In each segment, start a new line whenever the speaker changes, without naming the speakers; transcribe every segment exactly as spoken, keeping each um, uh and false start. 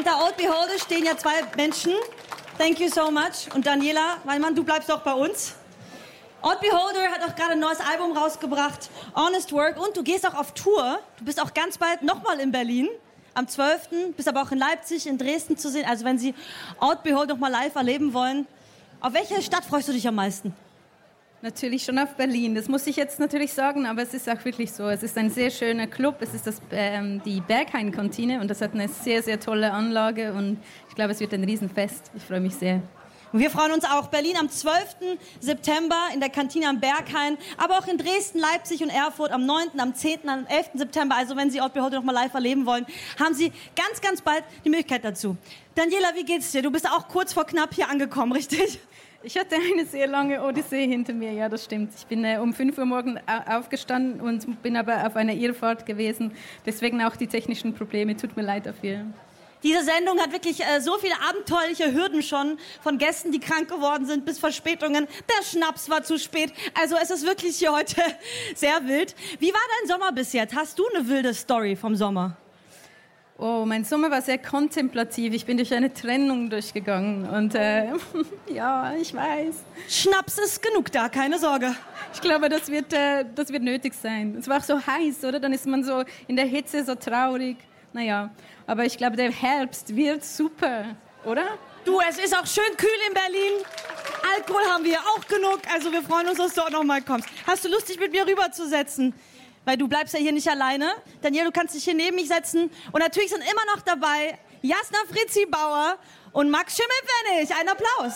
Hinter Old Beholder stehen ja zwei Menschen. Thank you so much. Und Daniela Weinmann, du bleibst auch bei uns. Old Beholder hat auch gerade ein neues Album rausgebracht, Honest Work. Und du gehst auch auf Tour. Du bist auch ganz bald nochmal in Berlin. Am zwölften bist aber auch in Leipzig, in Dresden zu sehen. Also wenn Sie Old Beholder nochmal live erleben wollen. Auf welche Stadt freust du dich am meisten?
Natürlich schon auf Berlin. Das muss ich jetzt natürlich sagen, aber es ist auch wirklich so. Es ist ein sehr schöner Club. Es ist das, ähm, die Berghain-Kantine und das hat eine sehr, sehr tolle Anlage und ich glaube, es wird ein Riesenfest. Ich freue mich sehr.
Und wir freuen uns auch. Berlin am zwölften September in der Kantine am Berghain, aber auch in Dresden, Leipzig und Erfurt am neunten, am zehnten, am elften September. Also wenn Sie Old Beholder noch mal live erleben wollen, haben Sie ganz, ganz bald die Möglichkeit dazu. Daniela, wie geht's dir? Du bist auch kurz vor knapp hier angekommen, richtig?
Ich hatte eine sehr lange Odyssee hinter mir, ja, das stimmt. Ich bin äh, um fünf Uhr morgens aufgestanden und bin aber auf einer Irrfahrt gewesen. Deswegen auch die technischen Probleme. Tut mir leid dafür.
Diese Sendung hat wirklich äh, so viele abenteuerliche Hürden schon, von Gästen, die krank geworden sind, bis Verspätungen. Der Schnaps war zu spät. Also es ist wirklich hier heute sehr wild. Wie war dein Sommer bis jetzt? Hast du eine wilde Story vom Sommer?
Oh, mein Sommer war sehr kontemplativ. Ich bin durch eine Trennung durchgegangen und äh, ja, ich weiß.
Schnaps ist genug da, keine Sorge.
Ich glaube, das wird, äh, das wird nötig sein. Es war auch so heiß, oder? Dann ist man so in der Hitze so traurig. Naja, aber ich glaube, der Herbst wird super, oder?
Du, es ist auch schön kühl in Berlin. Alkohol haben wir auch genug. Also wir freuen uns, dass du auch noch mal kommst. Hast du Lust, dich mit mir rüberzusetzen? Weil du bleibst ja hier nicht alleine. Daniel, du kannst dich hier neben mich setzen. Und natürlich sind immer noch dabei Jasna Fritzi Bauer und Max Schimmelpfennig. Ein Applaus.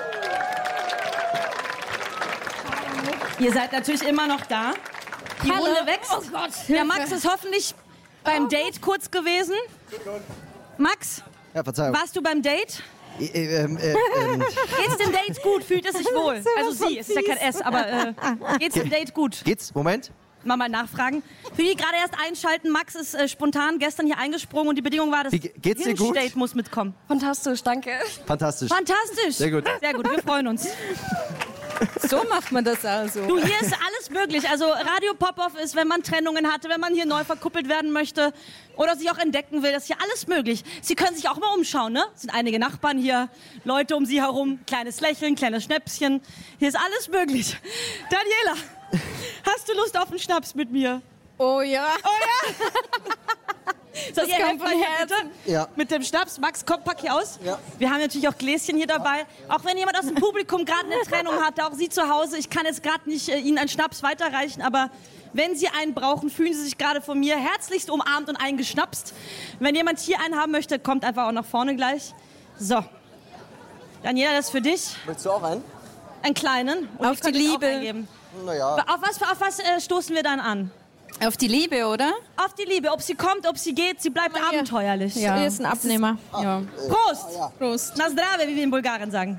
Ihr seid natürlich immer noch da. Die
Hallo.
Runde wächst.
Oh Gott,
der Max ist hoffentlich beim Date kurz gewesen. Max,
ja, Verzeihung.
warst du beim Date?
Äh, ähm, äh, ähm.
Geht's dem Date gut? Fühlt es sich wohl? Also sie, es ist ja kein S, aber äh, geht's dem Date gut?
Geht's? Moment.
Mal mal nachfragen. Für die gerade erst einschalten, Max ist äh, spontan gestern hier eingesprungen und die Bedingung war, das
Wie, geht's dir gut?
Date muss mitkommen.
Fantastisch, danke.
Fantastisch.
Fantastisch.
Sehr gut.
Sehr gut, wir freuen uns.
So macht man das also.
Du, hier ist alles möglich. Also Radio Pop-Off ist, wenn man Trennungen hatte, wenn man hier neu verkuppelt werden möchte oder sich auch entdecken will, das ist hier alles möglich. Sie können sich auch mal umschauen, ne? Es sind einige Nachbarn hier, Leute um Sie herum, kleines Lächeln, kleines Schnäpschen. Hier ist alles möglich. Daniela, hast du Lust auf einen Schnaps mit mir?
Oh ja.
Oh ja! Soll ich
kommt von
helfen,
Herzen.
bitte?
Ja.
Mit dem Schnaps. Max, komm, pack hier aus.
Ja.
Wir haben natürlich auch Gläschen hier dabei. Auch wenn jemand aus dem Publikum gerade eine Trennung hatte, auch Sie zu Hause. Ich kann jetzt gerade nicht äh, Ihnen einen Schnaps weiterreichen, aber wenn Sie einen brauchen, fühlen Sie sich gerade von mir herzlichst umarmt und eingeschnapst. Wenn jemand hier einen haben möchte, kommt einfach auch nach vorne gleich. So. Daniela, das ist für dich.
Willst du auch einen?
Einen kleinen. Und
Auf die Liebe.
Naja.
Auf was, auf was äh, stoßen wir dann an?
Auf die Liebe, oder?
Auf die Liebe. Ob sie kommt, ob sie geht, sie bleibt
Ja.
abenteuerlich.
Ja.
Hier ist ein Abnehmer.
Ja.
Prost!
Prost.
Na zdrave, wie wir in Bulgarien sagen.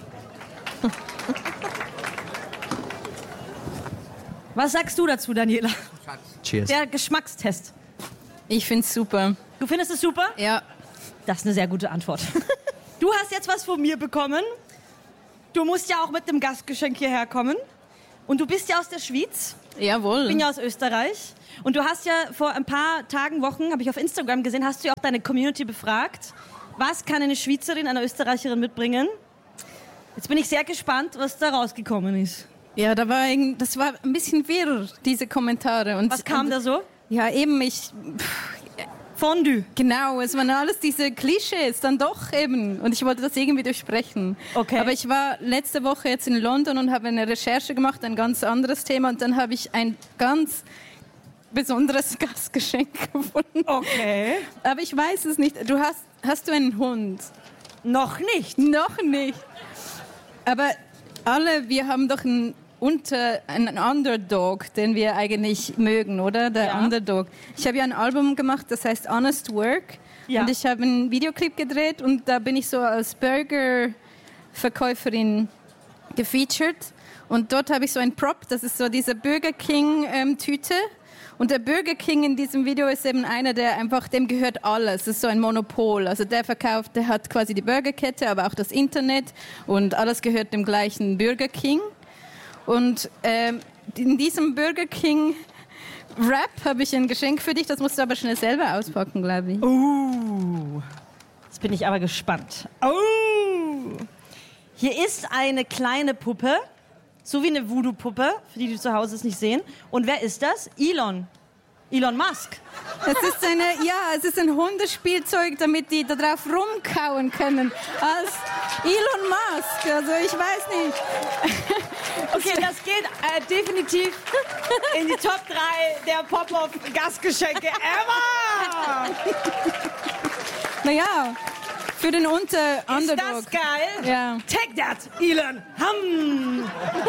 Was sagst du dazu, Daniela?
Cheers.
Der Geschmackstest.
Ich find's super.
Du findest es super?
Ja.
Das ist eine sehr gute Antwort. Du hast jetzt was von mir bekommen. Du musst ja auch mit dem Gastgeschenk hierher kommen. Und du bist ja aus der Schweiz.
Jawohl.
Ich bin ja aus Österreich. Und du hast ja vor ein paar Tagen, Wochen, habe ich auf Instagram gesehen, hast du ja auch deine Community befragt. Was kann eine Schweizerin einer Österreicherin mitbringen? Jetzt bin ich sehr gespannt, was da rausgekommen ist.
Ja, da war irgend, das war ein bisschen wirr, diese Kommentare. Und,
Was kam
und,
da so?
Ja, eben, ich...
Fondue.
Genau, es waren alles diese Klischees, dann doch eben. Und ich wollte das irgendwie durchsprechen.
Okay.
Aber ich war letzte Woche jetzt in London und habe eine Recherche gemacht, ein ganz anderes Thema. Und dann habe ich ein ganz besonderes Gastgeschenk gefunden.
Okay.
Aber ich weiß es nicht. Du hast, hast du einen Hund?
Noch nicht.
Noch nicht. Aber alle, wir haben doch einen, unter, einen Underdog, den wir eigentlich mögen, oder? Der
Ja.
Underdog. Ich habe ja ein Album gemacht, das heißt Honest Work.
Ja.
Und ich habe einen Videoclip gedreht und da bin ich so als Burgerverkäuferin gefeatured. Und dort habe ich so einen Prop, das ist so diese Burger King-Tüte. Und der Burger King in diesem Video ist eben einer, der einfach, dem gehört alles. Das ist so ein Monopol. Also der verkauft, der hat quasi die Burgerkette, aber auch das Internet und alles gehört dem gleichen Burger King. Und ähm, in diesem Burger King Wrap habe ich ein Geschenk für dich. Das musst du aber schnell selber auspacken, glaube ich.
Uh. bin ich aber gespannt. Oh! Hier ist eine kleine Puppe, so wie eine Voodoo-Puppe, für die, die zu Hause es nicht sehen. Und wer ist das? Elon. Elon Musk.
Es ist eine, ja, es ist ein Hundespielzeug, damit die da drauf rumkauen können. Als Elon Musk, also ich weiß nicht.
Okay, das geht äh, definitiv in die Top drei der Pop-Off-Gastgeschenke ever!
Naja, für den Unter
Ist
Underdog.
das geil?
Ja.
Take that, Elon! Ham!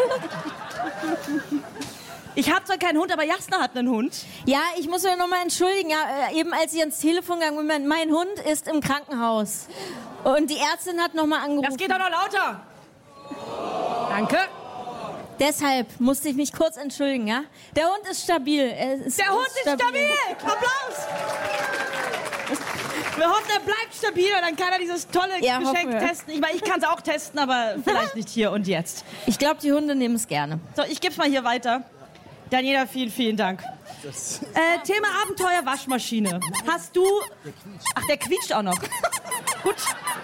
Ich habe zwar keinen Hund, aber Jasna hat einen Hund.
Ja, ich muss mich nochmal entschuldigen. Ja, eben als ich ans Telefon gegangen bin, mein Hund ist im Krankenhaus. Und die Ärztin hat nochmal angerufen.
Das geht doch noch lauter. Danke.
Deshalb musste ich mich kurz entschuldigen, ja? Der Hund ist stabil. Er ist,
Der Hund ist stabil. Applaus. Wir hoffen, er bleibt stabil und dann kann er dieses tolle
Ja,
Geschenk
hoffen wir.
testen. Ich meine, ich kann es auch testen, aber vielleicht nicht hier und jetzt.
Ich glaube, die Hunde nehmen es gerne.
So, ich gebe es mal hier weiter. Daniela, vielen, vielen Dank. Äh, Thema Abenteuer Waschmaschine. Hast du... Ach, der quietscht auch noch. Gut.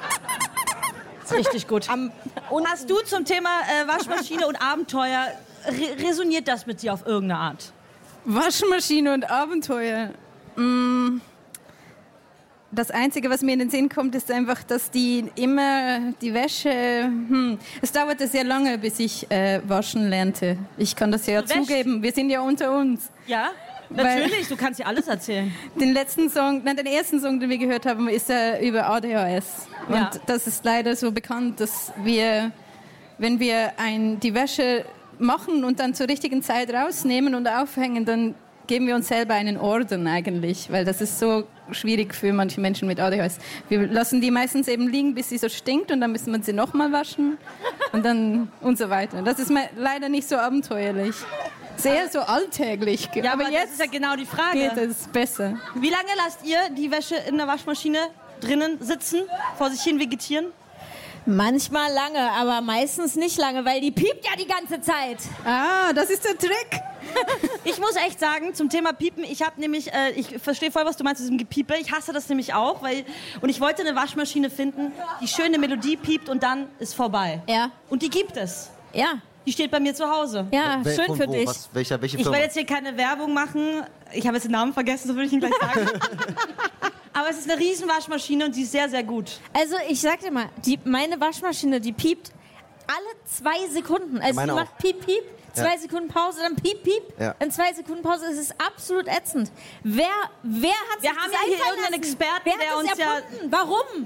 Ist richtig gut. Und hast du zum Thema äh, Waschmaschine und Abenteuer, re resoniert das mit dir auf irgendeine Art?
Waschmaschine und Abenteuer. Mm. Das Einzige, was mir in den Sinn kommt, ist einfach, dass die immer die Wäsche... Hm, es dauerte sehr lange, bis ich äh, waschen lernte. Ich kann das ja
Du wäschst?
zugeben. Wir sind ja unter uns.
Ja, natürlich. Du kannst dir alles erzählen.
Den letzten Song, nein, den ersten Song, den wir gehört haben, ist äh, über A D H S. Und
Ja.
das ist leider so bekannt, dass wir, wenn wir ein, die Wäsche machen und dann zur richtigen Zeit rausnehmen und aufhängen, dann geben wir uns selber einen Orden eigentlich, weil das ist so schwierig für manche Menschen mit A D H S. Wir lassen die meistens eben liegen, bis sie so stinkt und dann müssen wir sie nochmal waschen und dann und so weiter. Das ist me- leider nicht so abenteuerlich. Sehr so alltäglich.
Ja, aber,
aber
das
jetzt
ist ja genau die Frage.
geht es besser.
Wie lange lasst ihr die Wäsche in der Waschmaschine drinnen sitzen, vor sich hin vegetieren?
Manchmal lange, aber meistens nicht lange, weil die piept ja die ganze Zeit.
Ah, das ist der Trick.
Ich muss echt sagen, zum Thema Piepen, ich habe nämlich, äh, ich verstehe voll, was du meinst mit diesem Gepiepe. Ich hasse das nämlich auch, weil, und ich wollte eine Waschmaschine finden, die schöne Melodie piept und dann ist vorbei.
Ja.
Und die gibt es.
Ja,
Die steht bei mir zu Hause.
ja,
Wer-
schön
von
für
wo?
dich.
Was, welcher, welche
Ich
Firma?
werde jetzt hier keine Werbung machen. Ich habe jetzt den Namen vergessen, so würde ich ihn gleich sagen. Aber es ist eine riesen Waschmaschine und die ist sehr, sehr gut.
Also ich sag dir mal, die, meine Waschmaschine, die piept alle zwei Sekunden. Also
Meine
die
auch.
macht piep, piep, zwei
Ja.
Sekunden Pause, dann piep, piep,
Ja.
dann zwei Sekunden Pause. Es ist absolut ätzend. Wer, wer hat
Wir
sich
haben
das
ja hier
einfallen
irgendeinen
lassen?
Experten,
wer hat
der
das
uns ja-
erfunden? Warum?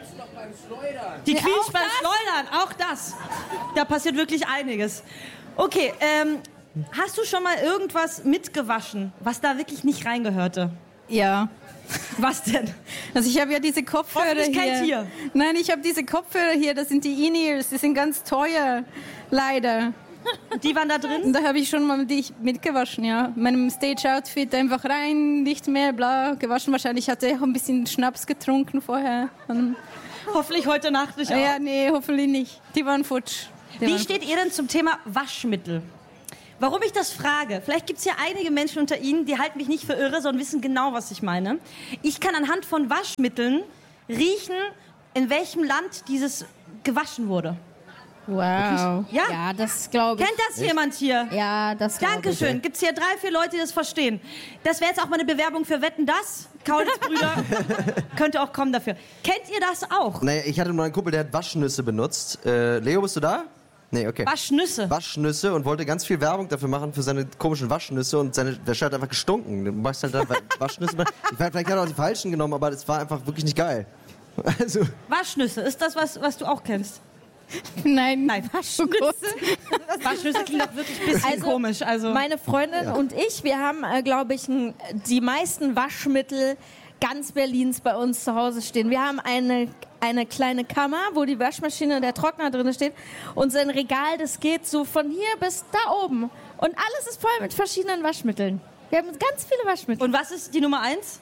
Die
Ja,
quietscht
auch
beim
das?
Schleudern, auch das. Da passiert wirklich einiges. Okay, ähm, hast du schon mal irgendwas mitgewaschen, was da wirklich nicht reingehörte?
Ja.
Was denn?
Also ich habe ja diese Kopfhörer
Hoffentlich
hier.
kein Tier.
Nein, ich habe diese Kopfhörer hier, das sind die In-Ears, die sind ganz teuer, leider.
Die waren da
Und
drin?
da habe ich schon mal die mitgewaschen, ja. Meinem Stage-Outfit einfach rein, nicht mehr, bla, gewaschen. Wahrscheinlich hatte ich auch ein bisschen Schnaps getrunken vorher. Und,
Hoffentlich heute Nacht nicht auch.
ja, nee, hoffentlich nicht. Die waren futsch. Die
Wie
waren
steht ihr denn zum Thema Waschmittel? Warum ich das frage? Vielleicht gibt es ja einige Menschen unter Ihnen, die halten mich nicht für irre, sondern wissen genau, was ich meine. Ich kann anhand von Waschmitteln riechen, in welchem Land dieses gewaschen wurde.
Wow.
Ja?
Ja, das glaube ich.
Kennt das jemand hier?
Ja, das glaube ich.
Dankeschön. Gibt es hier drei, vier Leute, die das verstehen? Das wäre jetzt auch mal eine Bewerbung für Wetten, das? Kaulitz-Brüder könnte auch kommen dafür. Kennt ihr das auch?
Naja, ich hatte nur einen Kumpel, der hat Waschnüsse benutzt. Äh, Leo, bist du da? Nee, okay.
Waschnüsse.
Waschnüsse und wollte ganz viel Werbung dafür machen für seine komischen Waschnüsse und seine Wäsche hat einfach gestunken. Du machst halt dann Waschnüsse. Ich weiß, vielleicht hat er auch die falschen genommen, aber das war einfach wirklich nicht geil. Also,
Waschnüsse. Ist das, was, was du auch kennst?
Nein,
Nein.
Waschnüsse.
Waschnüsse klingt doch wirklich ein bisschen
Also,
komisch. Also.
Meine Freundin und ich, wir haben, äh, glaube ich, n- die meisten Waschmittel ganz Berlins bei uns zu Hause stehen. Wir haben eine, eine kleine Kammer, wo die Waschmaschine und der Trockner drin steht. Und so ein Regal, das geht so von hier bis da oben. Und alles ist voll mit verschiedenen Waschmitteln. Wir haben ganz viele Waschmittel.
Und was ist die Nummer eins?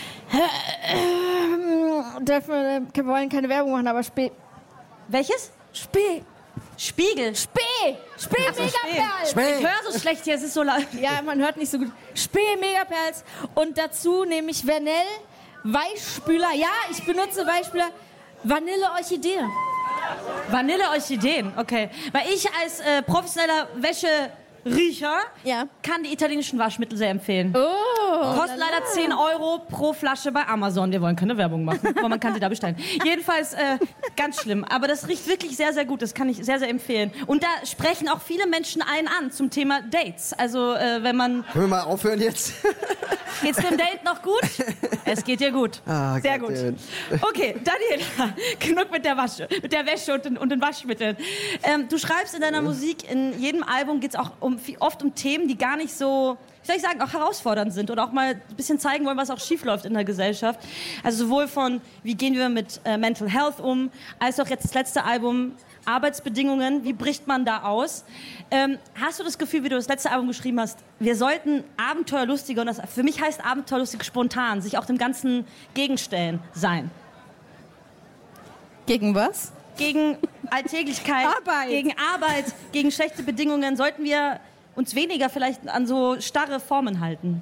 Ähm, dürfen wir, wir wollen keine Werbung machen, aber Spee.
Welches?
Spee.
Spiegel.
Spee. Spee Megaperls.
Ich höre so schlecht hier, es ist so laut.
Ja, man hört nicht so gut. Spee Megaperls. Und dazu nehme ich Vernell Weichspüler. Ja, ich benutze Weichspüler. Vanille-Orchidee.
Vanille-Orchideen, okay. Weil ich als äh, professioneller Wäscheriecher
Ja.
kann die italienischen Waschmittel sehr empfehlen.
Oh.
Kostet leider zehn Euro pro Flasche bei Amazon. Wir wollen keine Werbung machen, aber man kann sie da bestellen. Jedenfalls äh, ganz schlimm. Aber das riecht wirklich sehr, sehr gut. Das kann ich sehr, sehr empfehlen. Und da sprechen auch viele Menschen einen an zum Thema Dates. Also äh, wenn man...
Können wir mal aufhören jetzt?
Geht's dem Date noch gut? Es geht dir gut.
Ah,
sehr
Gott,
gut.
David.
Okay, Daniela, genug mit der Wasche, mit der Wäsche und den, und den Waschmitteln. Ähm, du schreibst in deiner Musik, in jedem Album geht es auch um, oft um Themen, die gar nicht so, wie soll ich sagen, auch herausfordernd sind oder auch mal ein bisschen zeigen wollen, was auch schiefläuft in der Gesellschaft. Also sowohl von, wie gehen wir mit äh, Mental Health um, als auch jetzt das letzte Album, Arbeitsbedingungen, wie bricht man da aus? Ähm, hast du das Gefühl, wie du das letzte Album geschrieben hast, wir sollten abenteuerlustiger, und das für mich heißt abenteuerlustig spontan, sich auch dem Ganzen gegenstellen sein?
Gegen was?
Gegen Alltäglichkeit,
Arbeit.
gegen Arbeit, gegen schlechte Bedingungen, sollten wir uns weniger vielleicht an so starre Formen halten?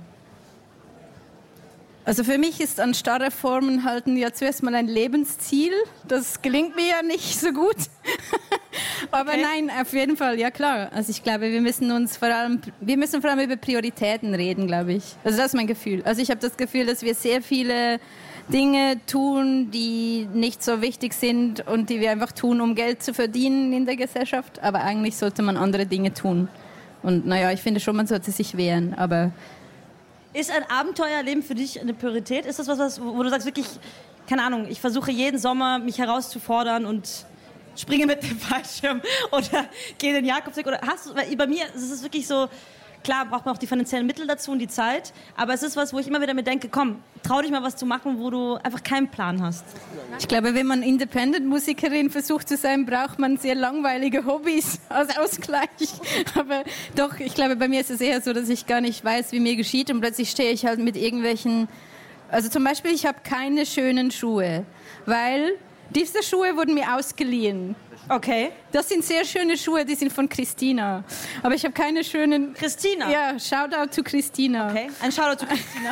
Also für mich ist an starre Formen halten ja zuerst mal ein Lebensziel. Das gelingt mir ja nicht so gut. Aber
Okay.
nein, auf jeden Fall, ja klar. Also ich glaube, wir müssen uns vor allem, wir müssen vor allem über Prioritäten reden, glaube ich. Also das ist mein Gefühl. Also ich habe das Gefühl, dass wir sehr viele Dinge tun, die nicht so wichtig sind und die wir einfach tun, um Geld zu verdienen in der Gesellschaft. Aber eigentlich sollte man andere Dinge tun. Und naja, ich finde schon, man sollte sich wehren, aber...
Ist ein Abenteuerleben für dich eine Priorität? Ist das was, was wo du sagst, wirklich, keine Ahnung, ich versuche jeden Sommer mich herauszufordern und springe mit dem Fallschirm oder gehe den Jakobsweg? Oder hast du, weil bei mir ist es wirklich so, klar braucht man auch die finanziellen Mittel dazu und die Zeit, aber es ist was, wo ich immer wieder mir denke, komm, trau dich mal was zu machen, wo du einfach keinen Plan hast.
Ich glaube, wenn man Independent-Musikerin versucht zu sein, braucht man sehr langweilige Hobbys als Ausgleich. Aber doch, ich glaube, bei mir ist es eher so, dass ich gar nicht weiß, wie mir geschieht und plötzlich stehe ich halt mit irgendwelchen... Also zum Beispiel, ich habe keine schönen Schuhe, weil diese Schuhe wurden mir ausgeliehen.
Okay.
Das sind sehr schöne Schuhe, die sind von Christina. Aber ich habe keine schönen...
Christina?
Ja, Shoutout to Christina.
Okay, ein Shoutout zu Christina.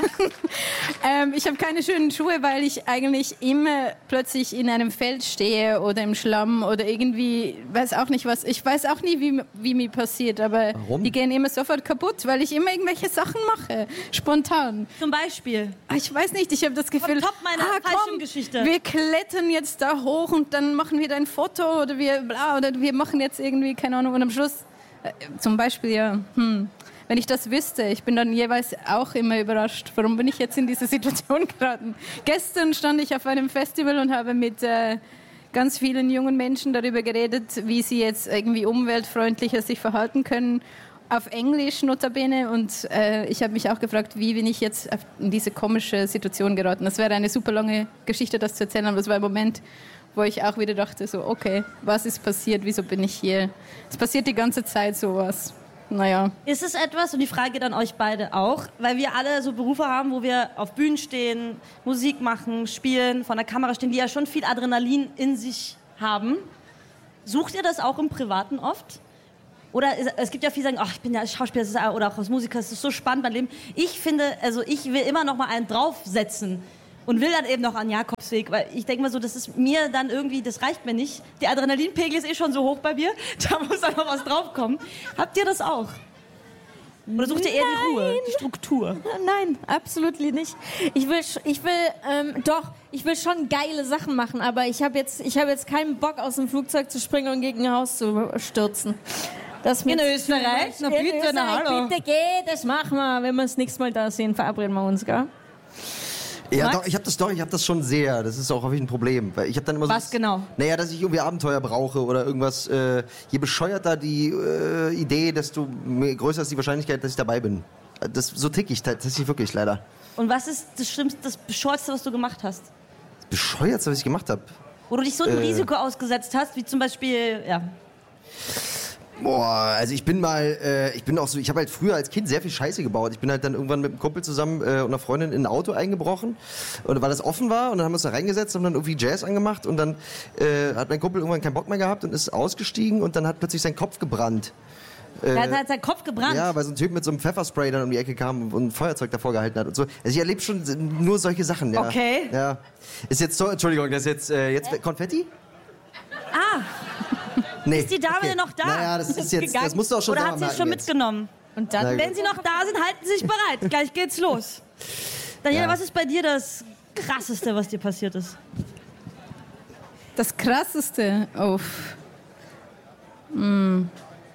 ähm, ich habe keine schönen Schuhe, weil ich eigentlich immer plötzlich in einem Feld stehe oder im Schlamm oder irgendwie, weiß auch nicht was. Ich weiß auch nie, wie, wie mir passiert, aber
Warum?
die gehen immer sofort kaputt, weil ich immer irgendwelche Sachen mache, spontan.
Zum Beispiel.
Ah, Ich weiß nicht, ich habe das Gefühl,
top meine
ah, komm,
Fallschirmgeschichte.
wir klettern jetzt da hoch und dann machen wir da ein Foto oder wir, bla, oder wir machen jetzt irgendwie, keine Ahnung, und am Schluss, äh, zum Beispiel, ja, hm, wenn ich das wüsste, ich bin dann jeweils auch immer überrascht, warum bin ich jetzt in diese Situation geraten. Gestern stand ich auf einem Festival und habe mit äh, ganz vielen jungen Menschen darüber geredet, wie sie jetzt irgendwie umweltfreundlicher sich verhalten können, auf Englisch notabene, und äh, ich habe mich auch gefragt, wie bin ich jetzt in diese komische Situation geraten. Das wäre eine super lange Geschichte, das zu erzählen, aber das war ein Moment, wo ich auch wieder dachte, so, okay, was ist passiert, wieso bin ich hier? Es passiert die ganze Zeit sowas. Naja.
Ist es etwas, und die Frage geht an euch beide auch, weil wir alle so Berufe haben, wo wir auf Bühnen stehen, Musik machen, spielen, vor der Kamera stehen, die ja schon viel Adrenalin in sich haben. Sucht ihr das auch im Privaten oft? Oder es gibt ja viele, die sagen, ach, ich bin ja Schauspieler das ist, oder auch als Musiker, das ist so spannend mein Leben. Ich finde, also ich will immer noch mal einen draufsetzen und will dann eben noch an Jakobsweg, weil ich denke mal so, das ist mir dann irgendwie, das reicht mir nicht. Der Adrenalinpegel ist eh schon so hoch bei mir, da muss dann noch was draufkommen. Habt ihr das auch? Oder sucht ihr eher die Ruhe, die Struktur?
Nein, absolut nicht. Ich will, sch- ich will, ähm, doch, ich will schon geile Sachen machen, aber ich habe jetzt, ich habe jetzt keinen Bock, aus dem Flugzeug zu springen und gegen ein Haus zu stürzen. Das
In Österreich? Na bitte,
in
na
Österreich,
hallo.
bitte geh, das machen wir. Wenn wir das nächste Mal da sehen, verabreden wir uns, gell?
Ja,
Max?
doch, ich habe das doch, ich habe das schon sehr. Das ist auch häufig ein Problem, weil ich habe dann immer so
Was genau?
Naja, dass ich irgendwie Abenteuer brauche oder irgendwas. Äh, je bescheuerter die äh, Idee, desto mehr, größer ist die Wahrscheinlichkeit, dass ich dabei bin. Das so tick ich tatsächlich wirklich leider.
Und was ist das Schlimmste, das Bescheuerste, was du gemacht hast?
Das Bescheuertste, was ich gemacht habe.
Wo du dich so einem
Äh.
Risiko ausgesetzt hast, wie zum Beispiel, ja.
Boah, also ich bin mal, äh, ich bin auch so, ich habe halt früher als Kind sehr viel Scheiße gebaut. Ich bin halt dann irgendwann mit einem Kumpel zusammen äh, und einer Freundin in ein Auto eingebrochen, und weil das offen war, und dann haben wir uns da reingesetzt und dann irgendwie Jazz angemacht, und dann äh, hat mein Kumpel irgendwann keinen Bock mehr gehabt und ist ausgestiegen, und dann hat plötzlich sein Kopf gebrannt.
Der hat halt seinen Kopf gebrannt.
Ja, weil so ein Typ mit so einem Pfefferspray dann um die Ecke kam und ein Feuerzeug davor gehalten hat und so. Also ich erlebe schon nur solche Sachen, ja.
Okay.
Ja. Ist jetzt so, Entschuldigung, das ist jetzt, äh, jetzt äh? Konfetti?
Ah.
Nee.
Ist die Dame
okay.
denn noch da?
Naja, das ist jetzt, das musst du auch schon
Oder hat sie es schon
jetzt.
mitgenommen? Und dann,
Na,
wenn sie noch da sind, halten Sie sich bereit. Gleich geht's los. Daniela,
Ja.
was ist bei dir das Krasseste, was dir passiert ist?
Das Krasseste, oh. Hm.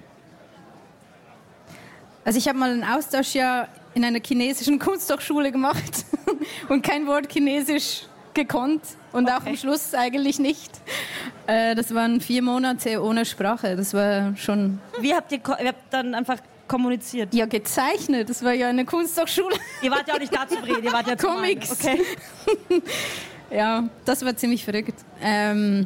Also ich habe mal ein Austauschjahr in einer chinesischen Kunsthochschule gemacht und kein Wort Chinesisch gekonnt und okay. auch am Schluss eigentlich nicht. Äh, das waren vier Monate ohne Sprache, das war schon...
Wie habt ihr, ihr habt dann einfach kommuniziert?
Ja, gezeichnet, das war ja eine Kunsthochschule.
Ihr wart ja auch nicht da zu reden, ihr wart ja zu
Comics.
Okay.
Ja, das war ziemlich verrückt. Ähm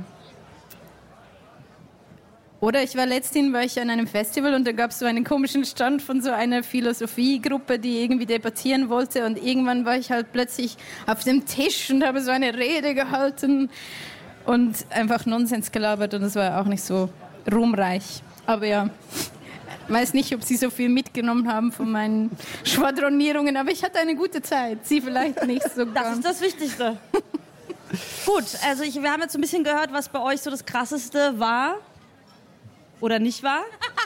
Oder ich war letztens war ich an einem Festival und da gab es so einen komischen Stand von so einer Philosophiegruppe, die irgendwie debattieren wollte und irgendwann war ich halt plötzlich auf dem Tisch und habe so eine Rede gehalten und einfach Nonsens gelabert und das war auch nicht so ruhmreich. Aber ja, weiß nicht, ob Sie so viel mitgenommen haben von meinen Schwadronierungen, aber ich hatte eine gute Zeit. Sie vielleicht nicht so
Das ist das Wichtigste. Gut, also ich, wir haben jetzt ein bisschen gehört, was bei euch so das Krasseste war. Oder nicht war.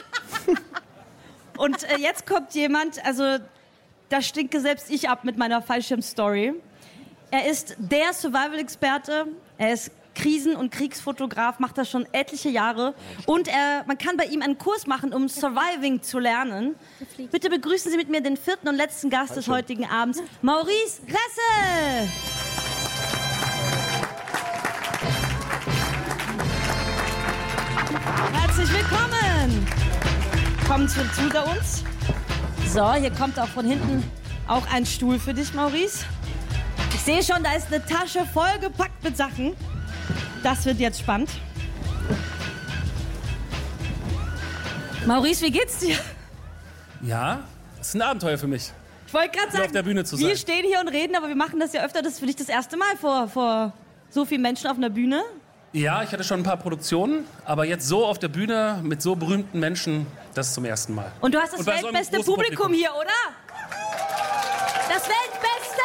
Und äh, jetzt kommt jemand, also da stinke selbst ich ab mit meiner Fallschirm-Story. Er ist der Survival-Experte, er ist Krisen- und Kriegsfotograf, macht das schon etliche Jahre. Und er, man kann bei ihm einen Kurs machen, um Surviving zu lernen. Bitte begrüßen Sie mit mir den vierten und letzten Gast des heutigen Abends, Maurice Resse! Herzlich willkommen! Kommen zu, zu uns. So, hier kommt auch von hinten auch ein Stuhl für dich, Maurice. Ich sehe schon, da ist eine Tasche vollgepackt mit Sachen. Das wird jetzt spannend. Maurice, wie geht's dir?
Ja, das ist ein Abenteuer für mich.
Ich wollte gerade sagen,
auf der Bühne zu
wir
sein.
stehen hier und reden, aber wir machen das ja öfter. Das ist für dich das erste Mal vor, vor so vielen Menschen auf einer Bühne.
Ja, ich hatte schon ein paar Produktionen, aber jetzt so auf der Bühne mit so berühmten Menschen, das ist zum ersten Mal.
Und du hast das
Und bei so einem
weltbeste
großen
Publikum,
Publikum
hier, oder? Das weltbeste!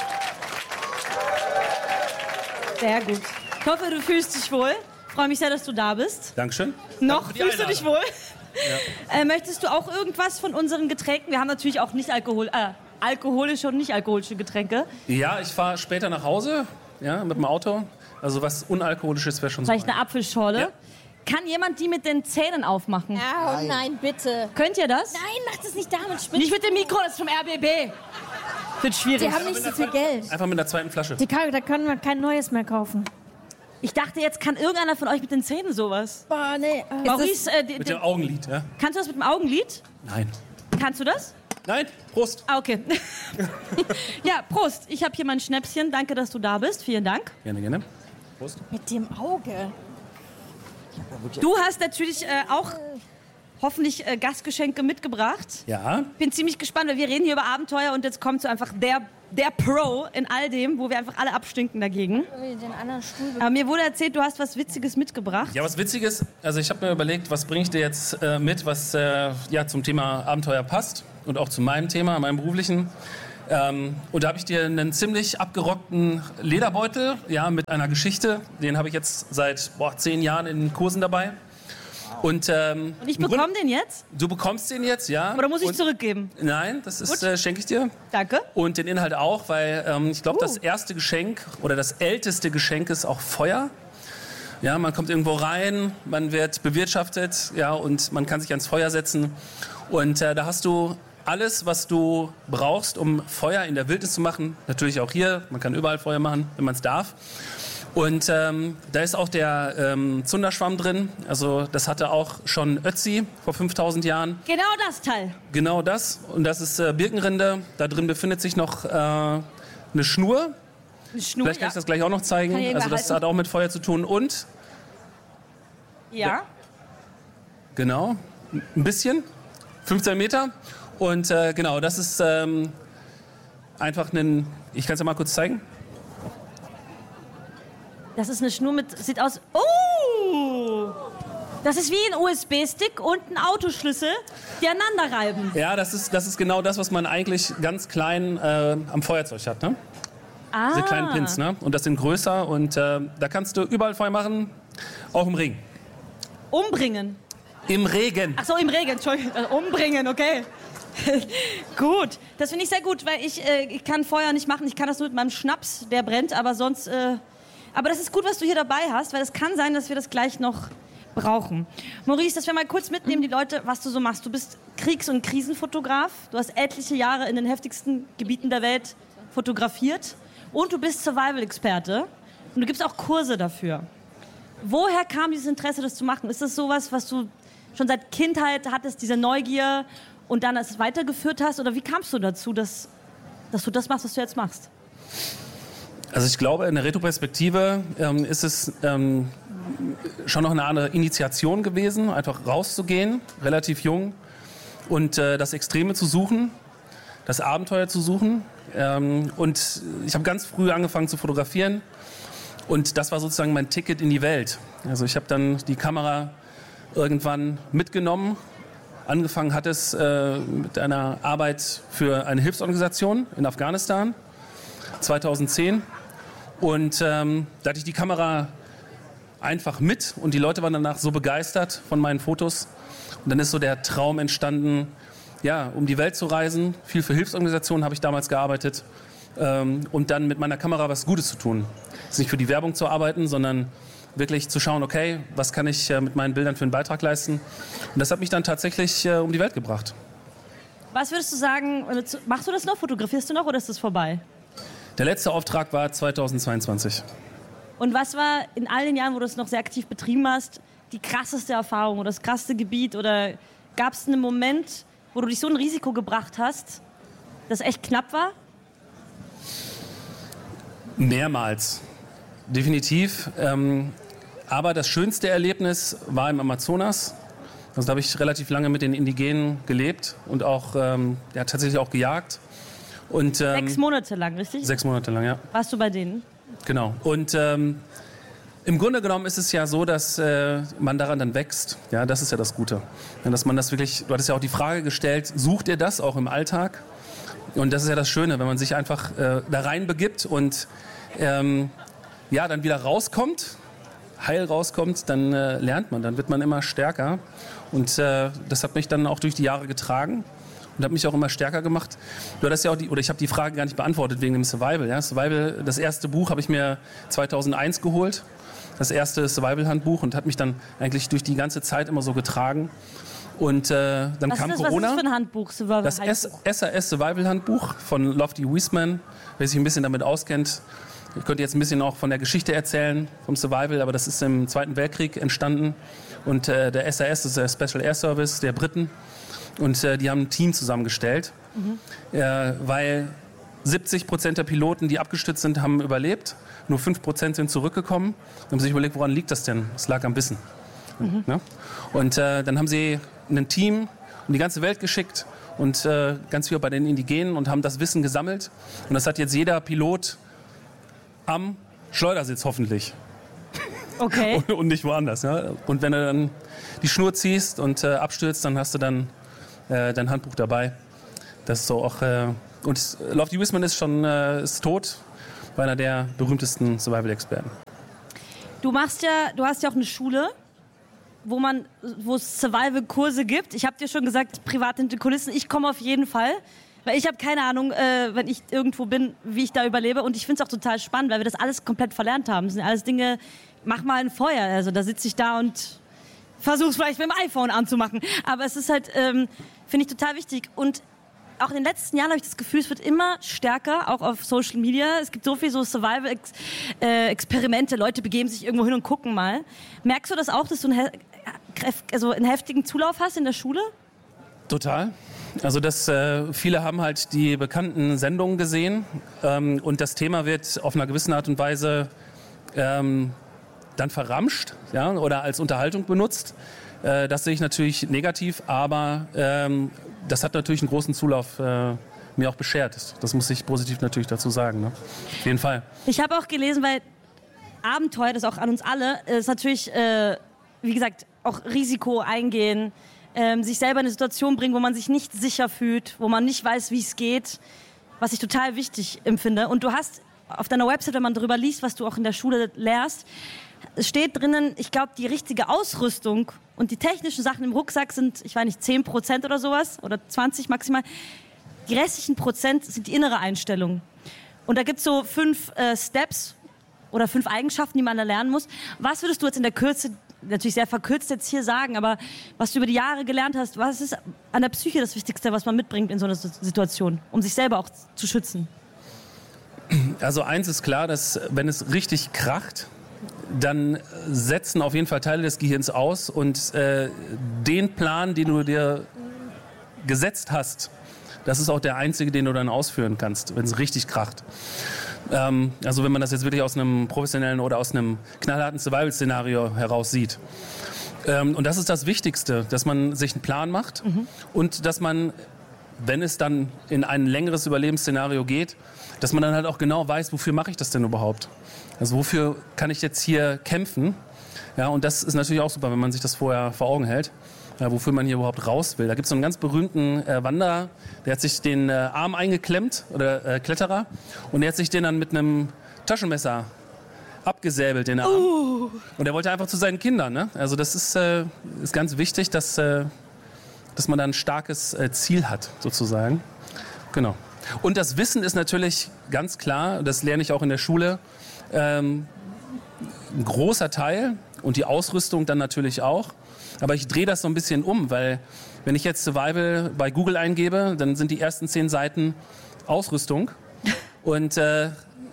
Sehr gut. Ich hoffe, du fühlst dich wohl. Ich freue mich sehr, dass du da bist.
Dankeschön.
Noch
Danke für die
fühlst du dich wohl?
Ja.
Äh, möchtest du auch irgendwas von unseren Getränken? Wir haben natürlich auch nicht Alkohol, äh, alkoholische und nicht alkoholische Getränke.
Ja, ich fahre später nach Hause, ja, mit dem Auto. Also was Unalkoholisches wäre schon so.
Vielleicht eine Apfelschorle.
Ja.
Kann jemand die mit den Zähnen aufmachen?
Oh nein, bitte.
Könnt ihr das?
Nein, mach das nicht damit. Spitzen.
Nicht mit dem Mikro, das ist vom R B B. Wird schwierig.
Die haben nicht so viel Geld.
Einfach mit einer zweiten Flasche.
Die kann, da können wir kein neues mehr kaufen.
Ich dachte, jetzt kann irgendeiner von euch mit den Zähnen sowas.
Boah, nee. Äh,
Maurice, äh, die,
Mit
die,
dem Augenlid, ja?
kannst du das mit dem Augenlid?
Nein.
Kannst du das?
Nein, Prost.
Ah, okay. Ja, Prost. Ich habe hier mein Schnäpschen. Danke, dass du da bist. Vielen Dank.
Gerne, gerne. Prost.
mit dem Auge.
Du hast natürlich äh, auch hoffentlich äh, Gastgeschenke mitgebracht.
Ja.
Bin ziemlich gespannt, weil wir reden hier über Abenteuer und jetzt kommt so einfach der, der Pro in all dem, wo wir einfach alle abstinken dagegen.
Den anderen Stuhl.
Aber mir wurde erzählt, du hast was Witziges mitgebracht.
Ja, was Witziges, also ich habe mir überlegt, was bringe ich dir jetzt äh, mit, was äh, ja, zum Thema Abenteuer passt und auch zu meinem Thema, meinem beruflichen. Ähm, und da habe ich dir einen ziemlich abgerockten Lederbeutel, ja, mit einer Geschichte. Den habe ich jetzt seit boah, zehn Jahren in Kursen dabei. Und, ähm,
Und ich
im Grunde-
bekomme den jetzt?
Du bekommst den jetzt, ja.
Oder muss ich
und,
zurückgeben?
Nein, das ist,
Gut.
äh, schenke ich dir.
Danke.
Und den Inhalt auch, weil ähm, ich glaube,
Uh.
das erste Geschenk oder das älteste Geschenk ist auch Feuer. Ja, man kommt irgendwo rein, man wird bewirtschaftet, ja, und man kann sich ans Feuer setzen. Und äh, da hast du alles, was du brauchst, um Feuer in der Wildnis zu machen. Natürlich auch hier, man kann überall Feuer machen, wenn man es darf. Und ähm, da ist auch der ähm, Zunderschwamm drin. Also das hatte auch schon Ötzi vor fünftausend Jahren.
Genau das Teil.
Genau das. Und das ist äh, Birkenrinde. Da drin befindet sich noch äh, eine Schnur.
Eine Schnur,
Vielleicht kann
ja.
ich das gleich auch noch zeigen.
Kann ich
Also das
halten?
hat auch mit Feuer zu tun. Und,
Ja.
genau, ein bisschen, fünfzehn Meter. Und äh, genau, das ist ähm, einfach ein, ich kann es ja mal kurz zeigen.
Das ist eine Schnur mit, sieht aus, oh! Das ist wie ein U S B-Stick und ein Autoschlüssel, die aneinander reiben.
Ja, das ist, das ist genau das, was man eigentlich ganz klein äh, am Feuerzeug hat. Ne?
Ah.
Diese kleinen Pins. Ne? Und das sind größer und äh, da kannst du überall Feuer machen, auch im Regen.
Umbringen.
Im Regen.
Ach so, im Regen, Entschuldigung. Also umbringen, okay. Gut, das finde ich sehr gut, weil ich, äh, ich kann Feuer nicht machen. Ich kann das nur mit meinem Schnaps, der brennt, aber sonst... Äh, aber das ist gut, was du hier dabei hast, weil es kann sein, dass wir das gleich noch brauchen. Maurice, dass wir mal kurz mitnehmen, die Leute, was du so machst. Du bist Kriegs- und Krisenfotograf. Du hast etliche Jahre in den heftigsten Gebieten der Welt fotografiert. Und du bist Survival-Experte. Und du gibst auch Kurse dafür. Woher kam dieses Interesse, das zu machen? Ist das sowas, was du schon seit Kindheit hattest, diese Neugier und dann es weitergeführt hast? Oder wie kamst du dazu, dass, dass du das machst, was du jetzt machst?
Also ich glaube, in der Retroperspektive ähm, ist es ähm, schon noch eine andere Initiation gewesen, einfach rauszugehen, relativ jung, und äh, das Extreme zu suchen, das Abenteuer zu suchen. Ähm, und ich habe ganz früh angefangen zu fotografieren und das war sozusagen mein Ticket in die Welt. Also ich habe dann die Kamera irgendwann mitgenommen. Angefangen hat es äh, mit einer Arbeit für eine Hilfsorganisation in Afghanistan, zweitausendzehn. Und ähm, da hatte ich die Kamera einfach mit und die Leute waren danach so begeistert von meinen Fotos. Und dann ist so der Traum entstanden, ja, um die Welt zu reisen. Viel für Hilfsorganisationen habe ich damals gearbeitet. Ähm, und dann mit meiner Kamera was Gutes zu tun. Also nicht für die Werbung zu arbeiten, sondern wirklich zu schauen, okay, was kann ich äh, mit meinen Bildern für einen Beitrag leisten. Und das hat mich dann tatsächlich äh, um die Welt gebracht.
Was würdest du sagen, machst du das noch, fotografierst du noch oder ist das vorbei?
Der letzte Auftrag war zweitausendzweiundzwanzig.
Und was war in all den Jahren, wo du es noch sehr aktiv betrieben hast, die krasseste Erfahrung oder das krasseste Gebiet? Oder gab es einen Moment, wo du dich so ein Risiko gebracht hast, das echt knapp war?
Mehrmals, definitiv. Ähm, aber das schönste Erlebnis war im Amazonas. Also da habe ich relativ lange mit den Indigenen gelebt und auch ähm, ja, tatsächlich auch gejagt. Und, ähm,
sechs Monate lang, richtig?
Sechs Monate lang, ja.
Warst du bei denen?
Genau. Und ähm, im Grunde genommen ist es ja so, dass äh, man daran dann wächst. Ja, das ist ja das Gute. Ja, dass man das wirklich, du hattest ja auch die Frage gestellt, sucht ihr das auch im Alltag? Und das ist ja das Schöne, wenn man sich einfach äh, da rein begibt und ähm, ja, dann wieder rauskommt, heil rauskommt, dann äh, lernt man, dann wird man immer stärker. Und äh, das hat mich dann auch durch die Jahre getragen. Und hat mich auch immer stärker gemacht. Du hattest ja auch die, oder ich habe die Frage gar nicht beantwortet wegen dem Survival. Ja? Survival, das erste Buch habe ich mir zweitausendeins geholt, das erste Survival-Handbuch, und hat mich dann eigentlich durch die ganze Zeit immer so getragen. Und äh, dann
was
kam
ist das,
Corona.
Was ist das für ein Handbuch? Survival
das S R S Survival-Handbuch von Lofty Wiseman, wer sich ein bisschen damit auskennt. Ich könnte jetzt ein bisschen auch von der Geschichte erzählen, vom Survival, aber das ist im Zweiten Weltkrieg entstanden. Und äh, der S R S, das ist der Special Air Service der Briten. Und äh, die haben ein Team zusammengestellt, mhm. äh, weil siebzig Prozent der Piloten, die abgestürzt sind, haben überlebt. Nur fünf Prozent sind zurückgekommen und haben sich überlegt, woran liegt das denn? Es lag am Wissen. Mhm. Ja? Und äh, dann haben sie ein Team um die ganze Welt geschickt und äh, ganz viel bei den Indigenen und haben das Wissen gesammelt. Und das hat jetzt jeder Pilot am Schleudersitz hoffentlich.
Okay.
und, und nicht woanders. Ja? Und wenn du dann die Schnur ziehst und äh, abstürzt, dann hast du dann äh, dein Handbuch dabei. Das ist so auch. Äh, und Lofty Wiseman ist schon äh, ist tot, war einer der berühmtesten Survival-Experten.
Du machst ja, du hast ja auch eine Schule, wo man, wo es Survival-Kurse gibt. Ich habe dir schon gesagt, privat hinter Kulissen. Ich komme auf jeden Fall, weil ich habe keine Ahnung, äh, wenn ich irgendwo bin, wie ich da überlebe. Und ich finde es auch total spannend, weil wir das alles komplett verlernt haben. Das sind alles Dinge. Mach mal ein Feuer. Also da sitze ich da und versuche es vielleicht mit dem iPhone anzumachen. Aber es ist halt, ähm, finde ich total wichtig. Und auch in den letzten Jahren habe ich das Gefühl, es wird immer stärker, auch auf Social Media. Es gibt so viel so Survival-Experimente. Leute begeben sich irgendwo hin und gucken mal. Merkst du das auch, dass du einen, also einen heftigen Zulauf hast in der Schule?
Total. Also das, äh, viele haben halt die bekannten Sendungen gesehen ähm, und das Thema wird auf einer gewissen Art und Weise ähm, dann verramscht, ja, oder als Unterhaltung benutzt. Äh, das sehe ich natürlich negativ, aber ähm, das hat natürlich einen großen Zulauf äh, mir auch beschert. Das muss ich positiv natürlich dazu sagen. Ne? Auf jeden Fall.
Ich habe auch gelesen, weil Abenteuer, das auch an uns alle, ist natürlich, äh, wie gesagt, auch Risiko eingehen, ähm, sich selber in eine Situation bringen, wo man sich nicht sicher fühlt, wo man nicht weiß, wie es geht, was ich total wichtig empfinde. Und du hast auf deiner Website, wenn man darüber liest, was du auch in der Schule lehrst, es steht drinnen, ich glaube, die richtige Ausrüstung und die technischen Sachen im Rucksack sind, ich weiß nicht, zehn Prozent oder sowas oder zwanzig maximal. Die restlichen Prozent sind die innere Einstellung. Und da gibt es so fünf äh, Steps oder fünf Eigenschaften, die man da lernen muss. Was würdest du jetzt in der Kürze, natürlich sehr verkürzt jetzt hier sagen, aber was du über die Jahre gelernt hast, was ist an der Psyche das Wichtigste, was man mitbringt in so einer Situation, um sich selber auch zu schützen?
Also eins ist klar, dass wenn es richtig kracht, dann setzen auf jeden Fall Teile des Gehirns aus und äh, den Plan, den du dir gesetzt hast, das ist auch der einzige, den du dann ausführen kannst, wenn es richtig kracht. Ähm, also wenn man das jetzt wirklich aus einem professionellen oder aus einem knallharten Survival-Szenario heraus sieht. Ähm, und das ist das Wichtigste, dass man sich einen Plan macht mhm. und dass man, wenn es dann in ein längeres Überlebensszenario geht, dass man dann halt auch genau weiß, wofür mache ich das denn überhaupt? Also wofür kann ich jetzt hier kämpfen? Ja, und das ist natürlich auch super, wenn man sich das vorher vor Augen hält, ja, wofür man hier überhaupt raus will. Da gibt es so einen ganz berühmten äh, Wanderer, der hat sich den äh, Arm eingeklemmt, oder äh, Kletterer, und der hat sich den dann mit einem Taschenmesser abgesäbelt, den Arm. Uh. Und er wollte einfach zu seinen Kindern. Ne? Also das ist, äh, ist ganz wichtig, dass, äh, dass man da ein starkes äh, Ziel hat, sozusagen. Genau. Und das Wissen ist natürlich ganz klar, das lerne ich auch in der Schule, ähm, ein großer Teil und die Ausrüstung dann natürlich auch. Aber ich drehe das so ein bisschen um, weil wenn ich jetzt Survival bei Google eingebe, dann sind die ersten zehn Seiten Ausrüstung. Und äh,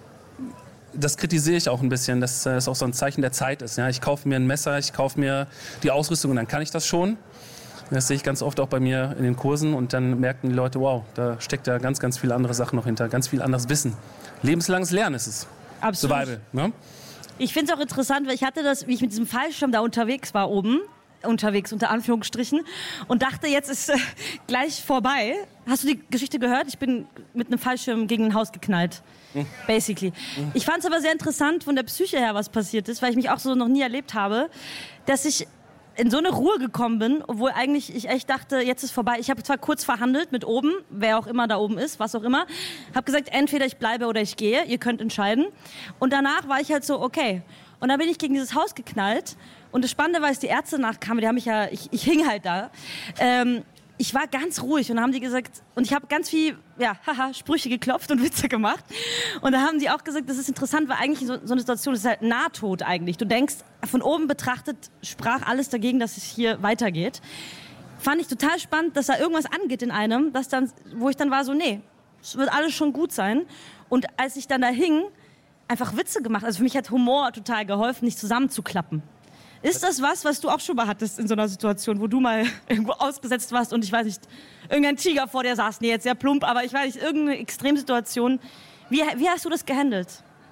das kritisiere ich auch ein bisschen, dass das auch so ein Zeichen der Zeit ist. Ja? Ich kaufe mir ein Messer, ich kaufe mir die Ausrüstung und dann kann ich das schon. Das sehe ich ganz oft auch bei mir in den Kursen und dann merken die Leute, wow, da steckt ja ganz, ganz viele andere Sachen noch hinter, ganz viel anderes Wissen. Lebenslanges Lernen ist es.
Absolut.
Survival. Ne?
Ich finde es auch interessant, weil ich hatte das, wie ich mit diesem Fallschirm da unterwegs war oben, unterwegs unter Anführungsstrichen, und dachte, jetzt ist äh, gleich vorbei. Hast du die Geschichte gehört? Ich bin mit einem Fallschirm gegen ein Haus geknallt. Mhm. Basically. Mhm. Ich fand es aber sehr interessant von der Psyche her, was passiert ist, weil ich mich auch so noch nie erlebt habe, dass ich in so eine Ruhe gekommen bin, obwohl eigentlich ich echt dachte, jetzt ist vorbei. Ich habe zwar kurz verhandelt mit oben, wer auch immer da oben ist, was auch immer. Habe gesagt, entweder ich bleibe oder ich gehe, ihr könnt entscheiden. Und danach war ich halt so, okay. Und dann bin ich gegen dieses Haus geknallt. Und das Spannende war, als die Ärzte nachkamen, die haben mich ja, ich, ich hing halt da. Ähm, ich war ganz ruhig und dann haben die gesagt, und ich habe ganz viel, ja, haha, Sprüche geklopft und Witze gemacht. Und da haben die auch gesagt, das ist interessant, weil eigentlich so, so eine Situation, das ist halt Nahtod eigentlich. Du denkst, von oben betrachtet sprach alles dagegen, dass es hier weitergeht. Fand ich total spannend, dass da irgendwas angeht in einem, dass dann, wo ich dann war so, nee, es wird alles schon gut sein. Und als ich dann da hing, einfach Witze gemacht. Also für mich hat Humor total geholfen, nicht zusammenzuklappen. Ist das was, was du auch schon mal hattest in so einer Situation, wo du mal irgendwo ausgesetzt warst und ich weiß nicht, irgendein Tiger vor dir saß? Nee, jetzt sehr plump, aber ich weiß nicht, irgendeine Extremsituation. Wie, wie hast du das gehandelt?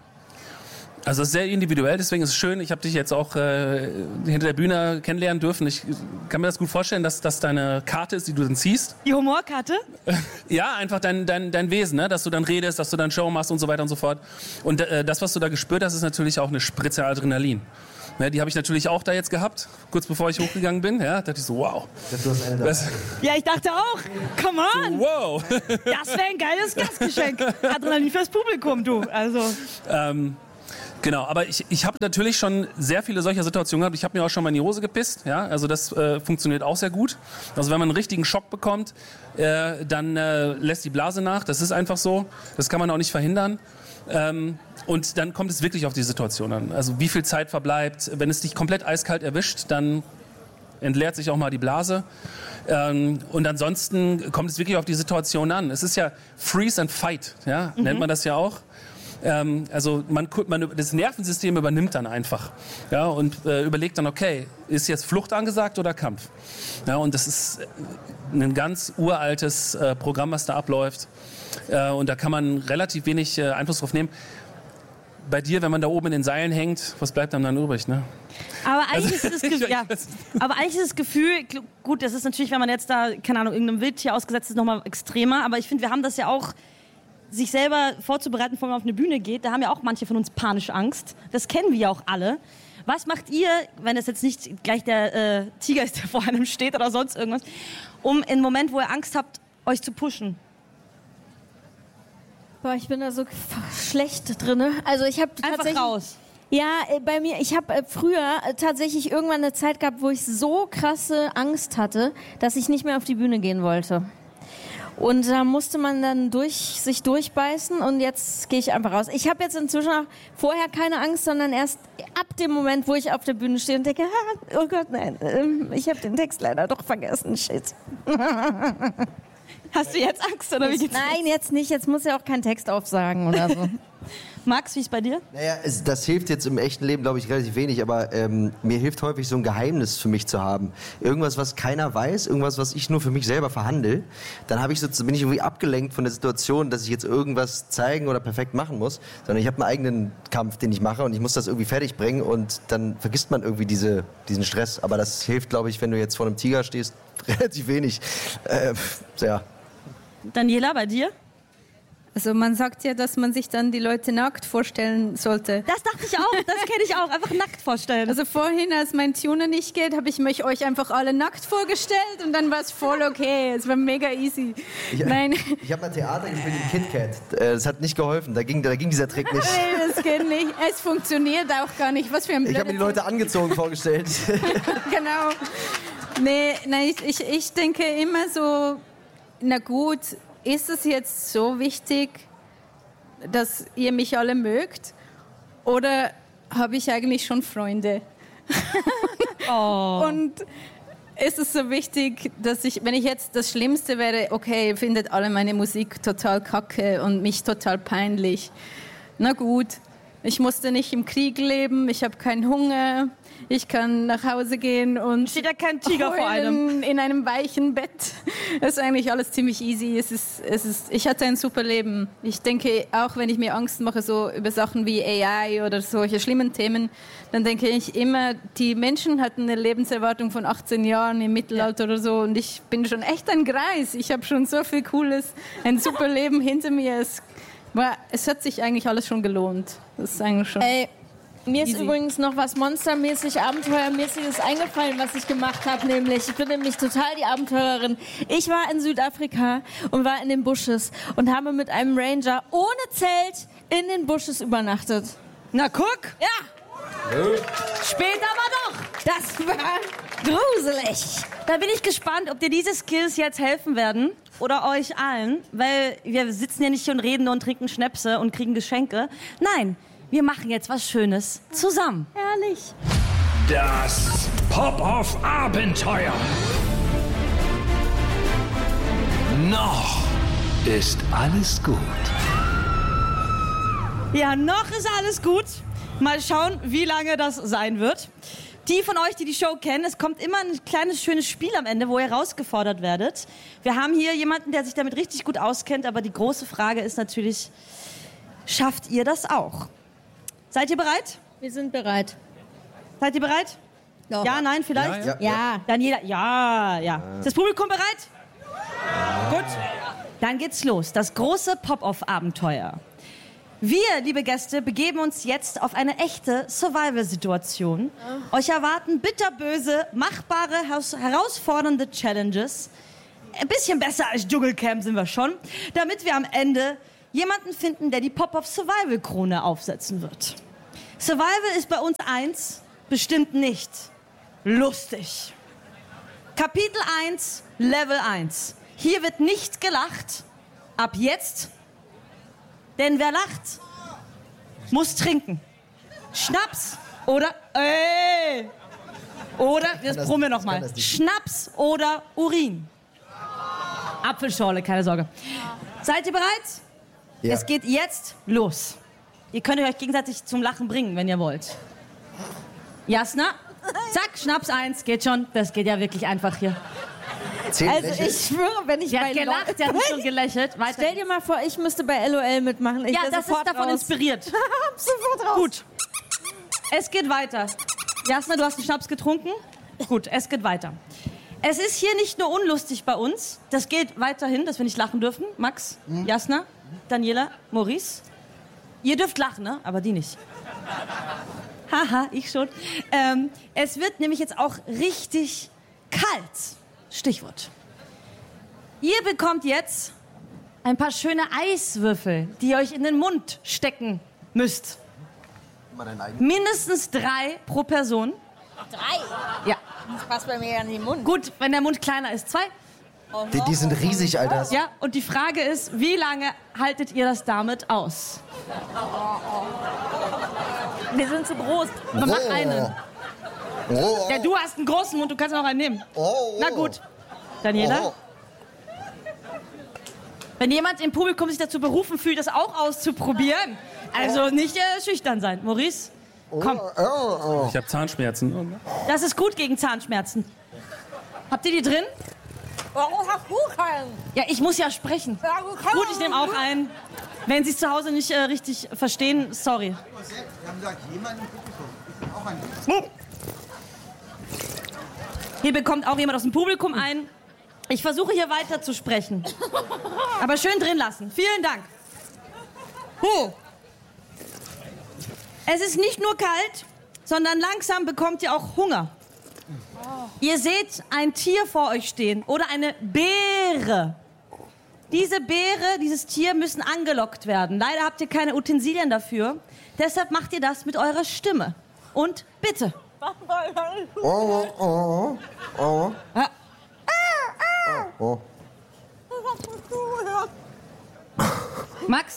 Also es ist sehr individuell, deswegen ist es schön, ich habe dich jetzt auch äh, hinter der Bühne kennenlernen dürfen. Ich kann mir das gut vorstellen, dass das deine Karte ist, die du dann ziehst.
Die Humorkarte?
Ja, einfach dein, dein, dein Wesen, ne? Dass du dann redest, dass du dann Show machst und so weiter und so fort. Und äh, das, was du da gespürt hast, ist natürlich auch eine Spritze Adrenalin. Ja, die habe ich natürlich auch da jetzt gehabt, kurz bevor ich hochgegangen bin. Ja, da dachte ich so, wow. Das,
ja, ich dachte auch, come on.
So, wow.
Das wäre ein geiles Gastgeschenk. Adrenalin fürs Publikum, du. Also.
Ähm, genau, aber ich, ich habe natürlich schon sehr viele solcher Situationen gehabt. Ich habe mir auch schon mal in die Hose gepisst. Ja, also das äh, funktioniert auch sehr gut. Also wenn man einen richtigen Schock bekommt, äh, dann äh, lässt die Blase nach. Das ist einfach so. Das kann man auch nicht verhindern. Ähm, und dann kommt es wirklich auf die Situation an. Also wie viel Zeit verbleibt. Wenn es dich komplett eiskalt erwischt, dann entleert sich auch mal die Blase. Ähm, und ansonsten kommt es wirklich auf die Situation an. Es ist ja Freeze and Fight, ja? Mhm. Nennt man das ja auch. Ähm, also man, man, das Nervensystem übernimmt dann einfach, ja, und äh, überlegt dann, okay, ist jetzt Flucht angesagt oder Kampf? Ja, und das ist ein ganz uraltes äh, Programm, was da abläuft. Äh, und da kann man relativ wenig äh, Einfluss drauf nehmen. Bei dir, wenn man da oben in den Seilen hängt, was bleibt einem dann übrig, ne?
Aber eigentlich, also, ist das Gefühl, ja, aber eigentlich ist das Gefühl, gut, das ist natürlich, wenn man jetzt da, keine Ahnung, irgendeinem Wildtier ausgesetzt ist, nochmal extremer, aber ich finde, wir haben das ja auch, sich selber vorzubereiten, bevor man auf eine Bühne geht, da haben ja auch manche von uns panische Angst. Das kennen wir ja auch alle. Was macht ihr, wenn es jetzt nicht gleich der äh, Tiger ist, der vor einem steht oder sonst irgendwas, um im Moment, wo ihr Angst habt, euch zu pushen?
Boah, ich bin da so schlecht drin. Also ich habe
Einfach raus.
Ja, äh, bei mir, ich habe äh, früher äh, tatsächlich irgendwann eine Zeit gehabt, wo ich so krasse Angst hatte, dass ich nicht mehr auf die Bühne gehen wollte. Und da musste man dann durch, sich durchbeißen und jetzt gehe ich einfach raus. Ich habe jetzt inzwischen auch vorher keine Angst, sondern erst ab dem Moment, wo ich auf der Bühne stehe und denke, ah, oh Gott, nein, ähm, ich habe den Text leider doch vergessen, shit.
Hast du jetzt Angst oder wie geht's?
Nein, jetzt nicht, jetzt muss ja auch keinen Text aufsagen oder so.
Max, wie ist bei dir?
Naja, es, das hilft jetzt im echten Leben, glaube ich, relativ wenig, aber ähm, mir hilft häufig so ein Geheimnis für mich zu haben. Irgendwas, was keiner weiß, irgendwas, was ich nur für mich selber verhandle. Dann habe ich so, bin ich irgendwie abgelenkt von der Situation, dass ich jetzt irgendwas zeigen oder perfekt machen muss, sondern ich habe einen eigenen Kampf, den ich mache und ich muss das irgendwie fertig bringen und dann vergisst man irgendwie diese, diesen Stress. Aber das hilft, glaube ich, wenn du jetzt vor einem Tiger stehst, relativ wenig. Äh, ja.
Daniela, bei dir?
Also man sagt ja, dass man sich dann die Leute nackt vorstellen sollte.
Das dachte ich auch, das kenne ich auch, einfach nackt vorstellen.
Also vorhin, als mein Tuner nicht geht, habe ich mich euch einfach alle nackt vorgestellt und dann war es voll okay. Es war mega easy.
Ich,
Nein.
Ich habe mal Theater gespielt im KitKat. Das hat nicht geholfen, da ging, da ging dieser Trick nicht.
Nee, das geht nicht. Es funktioniert auch gar nicht. Was für ein
Ich habe mir die Leute angezogen vorgestellt.
Genau. Nee, nein, ich, ich denke immer so, na gut, ist es jetzt so wichtig, dass ihr mich alle mögt? Oder habe ich eigentlich schon Freunde?
Oh.
Und ist es so wichtig, dass ich, wenn ich jetzt das Schlimmste wäre, okay, ihr findet alle meine Musik total kacke und mich total peinlich. Na gut, ich musste nicht im Krieg leben, ich habe keinen Hunger, ich kann nach Hause gehen und
steht ja kein Tiger vor einem.
In einem weichen Bett. Das ist eigentlich alles ziemlich easy. Es ist, es ist, ich hatte ein super Leben. Ich denke, auch wenn ich mir Angst mache, so über Sachen wie A I oder solche schlimmen Themen, dann denke ich immer, die Menschen hatten eine Lebenserwartung von achtzehn Jahren im Mittelalter ja. oder so und ich bin schon echt ein Greis. Ich habe schon so viel Cooles, ein super Leben hinter mir. Es, war, es hat sich eigentlich alles schon gelohnt. Das ist eigentlich schon...
Ey. Mir ist
Easy. Übrigens
noch was monstermäßig, abenteuermäßiges eingefallen, was ich gemacht habe, nämlich, ich bin nämlich total die Abenteurerin. Ich war in Südafrika und war in den Bushes und habe mit einem Ranger ohne Zelt in den Bushes übernachtet.
Na guck!
Ja!
Später aber doch!
Das war gruselig.
Da bin ich gespannt, ob dir diese Skills jetzt helfen werden oder euch allen, weil wir sitzen ja nicht hier und reden und trinken Schnäpse und kriegen Geschenke. Nein, wir machen jetzt was Schönes zusammen.
Herrlich.
Das Pop-Off-Abenteuer. Noch ist alles gut.
Ja, noch ist alles gut. Mal schauen, wie lange das sein wird. Die von euch, die die Show kennen, es kommt immer ein kleines, schönes Spiel am Ende, wo ihr herausgefordert werdet. Wir haben hier jemanden, der sich damit richtig gut auskennt, aber die große Frage ist natürlich, schafft ihr das auch? Seid ihr bereit?
Wir sind bereit.
Seid ihr bereit?
Doch.
Ja, nein, vielleicht?
Ja,
Ja.
Dann jeder, ja, ja. Ist das Publikum bereit? Ja. Gut. Dann geht's los. Das große Pop-Off-Abenteuer. Wir, liebe Gäste, begeben uns jetzt auf eine echte Survival-Situation. Oh. Euch erwarten bitterböse, machbare, herausfordernde Challenges. Ein bisschen besser als Dschungelcamp sind wir schon, damit wir am Ende jemanden finden, der die Pop-Off-Survival-Krone aufsetzen wird. Survival ist bei uns eins, bestimmt nicht lustig. Kapitel eins, Level eins. Hier wird nicht gelacht. Ab jetzt. Denn wer lacht, muss trinken. Schnaps oder... Ey! Oder, jetzt brummen wir nochmal. Schnaps oder Urin. Apfelschorle, keine Sorge. Seid ihr bereit? Ja. Es geht jetzt los. Ihr könnt euch gegenseitig zum Lachen bringen, wenn ihr wollt. Jasna? Zack, Schnaps eins, geht schon. Das geht ja wirklich einfach hier.
Zehn
Also
lächeln.
ich schwöre, wenn ich
Sie
bei
hat gelacht, sie hat nicht schon gelächelt. Weiter.
Stell dir mal vor, ich müsste bei L O L mitmachen. Ich
Ja,
wär
das ist
sofort
davon
raus.
inspiriert.
sofort raus.
Gut. Es geht weiter. Jasna, du hast den Schnaps getrunken? Gut, es geht weiter. Es ist hier nicht nur unlustig bei uns. Das geht weiterhin, dass wir nicht lachen dürfen. Max, mhm. Jasna, Daniela, Maurice. Ihr dürft lachen, ne? Aber die nicht. Haha, ich schon. Ähm, es wird nämlich jetzt auch richtig kalt. Stichwort. Ihr bekommt jetzt ein paar schöne Eiswürfel, die ihr euch in den Mund stecken müsst. Mindestens drei pro Person.
Drei?
Ja.
Das passt bei mir ja in den Mund.
Gut, wenn der Mund kleiner ist, zwei.
Die, die sind riesig, Alter.
Ja, und die Frage ist, wie lange haltet ihr das damit aus?
Wir sind zu groß.
Man macht einen.
Oh,
Ja, du hast einen großen Mund, du kannst noch einen nehmen.
oh,
Na gut. Daniela?
Oh.
Wenn jemand im Publikum sich dazu berufen fühlt, das auch auszuprobieren, also nicht äh, schüchtern sein. Maurice, komm.
Ich habe Zahnschmerzen.
Das ist gut gegen Zahnschmerzen. Habt ihr die drin?
Warum hast du keinen?
Ja, ich muss ja sprechen. Gut, ich nehme auch einen. Wenn Sie es zu Hause nicht äh, richtig verstehen, sorry. Hier bekommt auch jemand aus dem Publikum ein. Ich versuche hier weiter zu sprechen. Aber schön drin lassen. Vielen Dank. Huh. Es ist nicht nur kalt, sondern langsam bekommt ihr auch Hunger. Ihr seht ein Tier vor euch stehen oder eine Beere. Diese Beere, dieses Tier müssen angelockt werden. Leider habt ihr keine Utensilien dafür. Deshalb macht ihr das mit eurer Stimme. Und bitte.
Oh, oh, oh.
Ja.
Oh.
Max?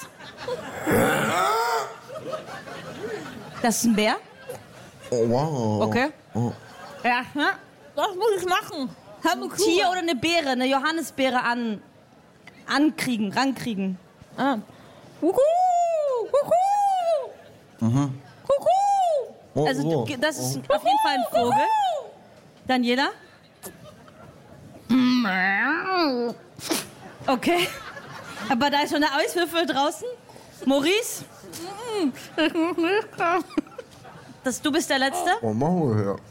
Das ist ein Bär?
Oh, wow.
Okay. Ja, ne?
Was muss ich machen?
Ein Tier oder eine Beere, eine Johannisbeere an, ankriegen, rankriegen.
Ah. Kuckuck! Kuckuck!
Mhm.
Kuckuck!
Oh,
Also
oh.
das ist auf jeden Fall ein Vogel. Daniela? Okay. Aber da ist schon eine Eiswürfel draußen. Maurice? Das, du bist der Letzte?
Oh, machen wir her.